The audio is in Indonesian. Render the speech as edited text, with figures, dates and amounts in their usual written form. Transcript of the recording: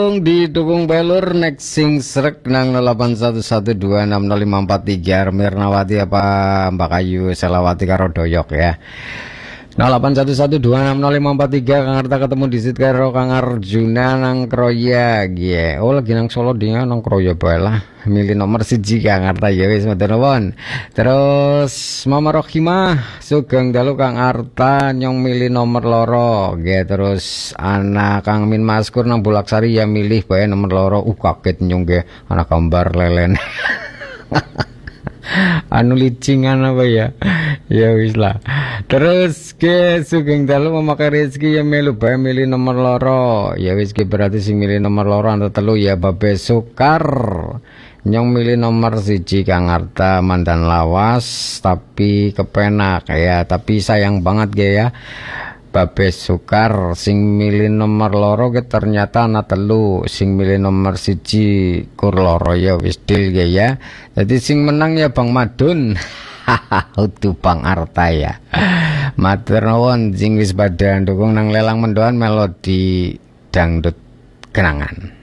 Didukung belur next sing srek nang 0811260543 Mirnawati apa Mbak Ayu Selawati karo Doyok ya. 0811260543 Kang Arta ketemu di sit karo Kang Arjuna nang Kroya ya. Oh lagi nang Solo dia nang Kroya bae lah. Milih nomor 1 Kang Arta ya wis matur nuwun. Terus Mama Rohimah sugeng dalu Kang Arta nyong milih nomor loro nggih. Terus anak Kang Min Maskur nang Bulaksari ya milih bae nomor loro. Kaget nyong nggih anak gambar lelen. Anu licingan apa ya. Ya wis lah. Terus ke sugeng dalu memakai rezeki ya melu bae milih nomor loro. Ya wis ke berarti sing milih nomor loro antara telu ya Babe Sukar. Nyong milih nomor 1 Kang Arta mandan lawas tapi kepenak ya, tapi sayang banget ya. Babe Sukar sing milih nomor loro ke ternyata ana telu, sing milih nomor 1 kur loro ya wis deal ya. Jadi sing menang ya Bang Madun. Utuh Bang Arta ya. Matur nuwun sing wis padha ndukung nang lelang mendoan melodi dangdut kenangan.